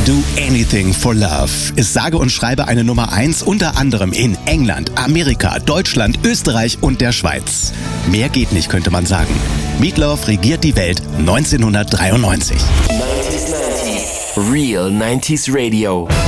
Do Anything for Love ist sage und schreibe eine Nummer 1 unter anderem in England, Amerika, Deutschland, Österreich und der Schweiz. Mehr geht nicht, könnte man sagen. Meatloaf regiert die Welt 1993. 90s, Real 90s Radio.